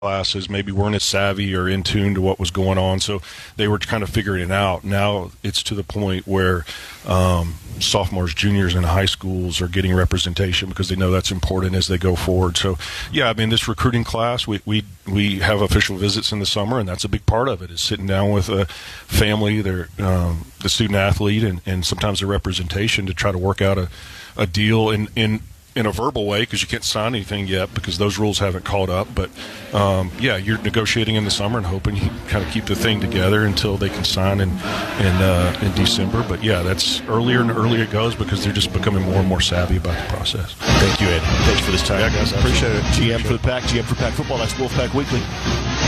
classes maybe weren't as savvy or in tune to what was going on, so they were kind of figuring it out. Now it's to the point where sophomores, juniors in high schools are getting representation because they know that's important as they go forward. So, yeah, I mean, this recruiting class, we have official visits in the summer, and that's a big part of it, is sitting down with a family, the student athlete, and sometimes the representation to try to work out a deal in a verbal way, because you can't sign anything yet because those rules haven't caught up. But, yeah, you're negotiating in the summer and hoping you kind of keep the thing together until they can sign in December. But, yeah, that's earlier and earlier it goes because they're just becoming more and more savvy about the process. Thank you, Ed. Thanks for this time. Yeah, guys, appreciate it. GM for the Pack, GM for Pack Football. That's Wolfpack Weekly.